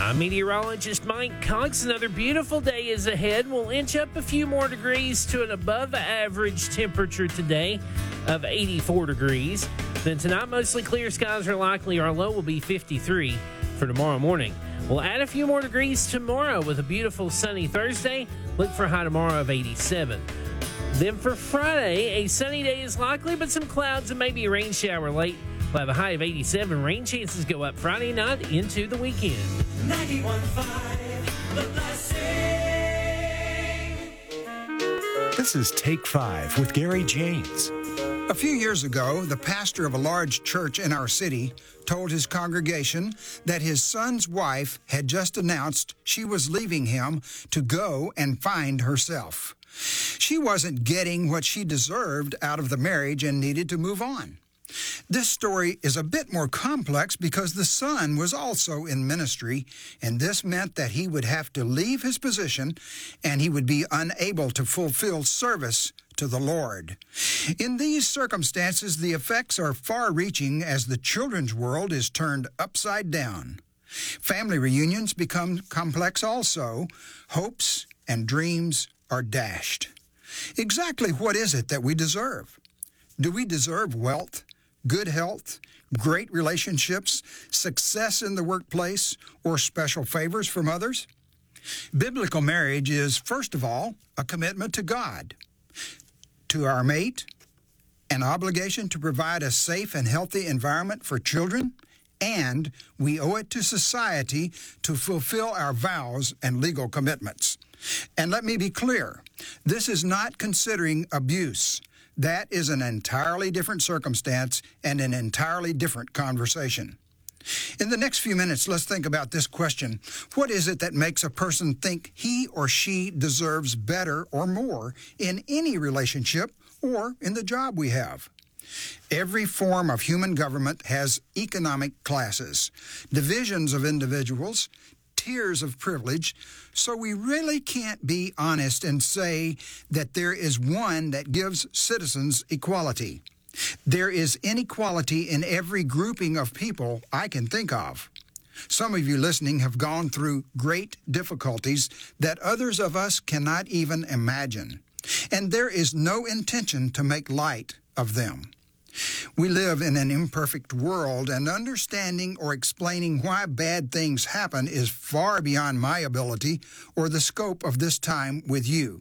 I'm meteorologist Mike Cox. Another beautiful day is ahead. We'll inch up a few more degrees to an above average temperature today of 84 degrees. Then tonight, mostly clear skies are likely. Our low will be 53 for tomorrow morning. We'll add a few more degrees tomorrow with a beautiful sunny Thursday. Look for a high tomorrow of 87. Then for Friday, a sunny day is likely, but some clouds and maybe a rain shower late. We'll have a high of 87. Rain chances go up Friday night into the weekend. 91.5 The Blessing. This is Take 5 with Gary James. A few years ago, the pastor of a large church in our city told his congregation that his son's wife had just announced she was leaving him to go and find herself. She wasn't getting what she deserved out of the marriage and needed to move on. This story is a bit more complex because the son was also in ministry, and this meant that he would have to leave his position and he would be unable to fulfill service to the Lord. In these circumstances, the effects are far-reaching as the children's world is turned upside down. Family reunions become complex also. Hopes and dreams are dashed. Exactly what is it that we deserve? Do we deserve wealth, good health, great relationships, success in the workplace, or special favors from others? Biblical marriage is, first of all, a commitment to God, to our mate, an obligation to provide a safe and healthy environment for children, and we owe it to society to fulfill our vows and legal commitments. And let me be clear, this is not considering abuse. That is an entirely different circumstance and an entirely different conversation. In the next few minutes, let's think about this question. What is it that makes a person think he or she deserves better or more in any relationship or in the job we have? Every form of human government has economic classes, divisions of individuals, tiers of privilege, so we really can't be honest and say that there is one that gives citizens equality. There is inequality in every grouping of people I can think of. Some of you listening have gone through great difficulties that others of us cannot even imagine, and there is no intention to make light of them. We live in an imperfect world, and understanding or explaining why bad things happen is far beyond my ability or the scope of this time with you.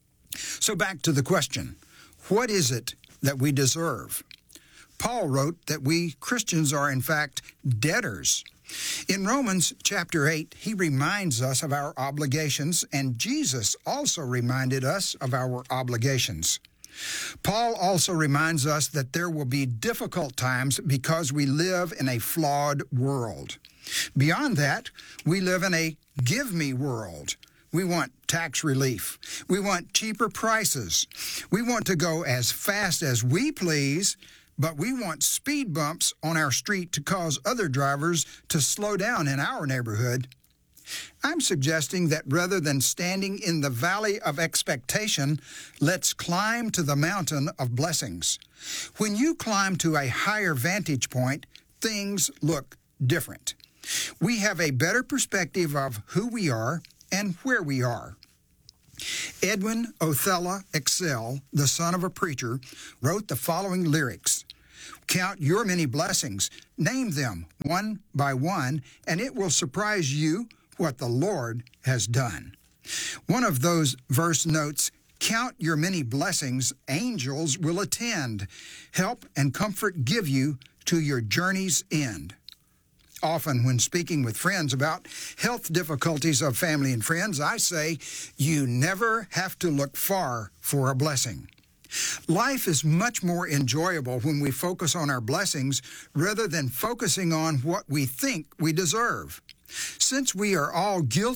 So back to the question, what is it that we deserve? Paul wrote that we Christians are in fact debtors. In Romans chapter 8, he reminds us of our obligations, and Jesus also reminded us of our obligations. Paul also reminds us that there will be difficult times because we live in a flawed world. Beyond that, we live in a give-me world. We want tax relief. We want cheaper prices. We want to go as fast as we please, but we want speed bumps on our street to cause other drivers to slow down in our neighborhood. I'm suggesting that rather than standing in the valley of expectation, let's climb to the mountain of blessings. When you climb to a higher vantage point, things look different. We have a better perspective of who we are and where we are. Edwin Othello Excel, the son of a preacher, wrote the following lyrics. Count your many blessings, name them one by one, and it will surprise you what the Lord has done. One of those verse notes, count your many blessings, angels will attend, help and comfort give you to your journey's end. Often when speaking with friends about health difficulties of family and friends, I say, you never have to look far for a blessing. Life is much more enjoyable when we focus on our blessings rather than focusing on what we think we deserve. Since we are all guilty